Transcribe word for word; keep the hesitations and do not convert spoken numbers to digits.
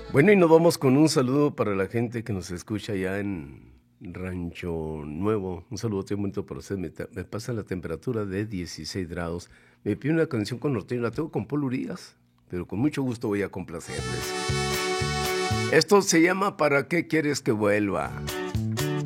Bueno, y nos vamos con un saludo para la gente que nos escucha allá en Rancho Nuevo. Un saludo muy bonito para usted. Me, me pasa la temperatura de dieciséis grados. Me pide una canción con norteño, la tengo con Paul Urias, pero con mucho gusto voy a complacerles. Esto se llama ¿Para qué quieres que vuelva?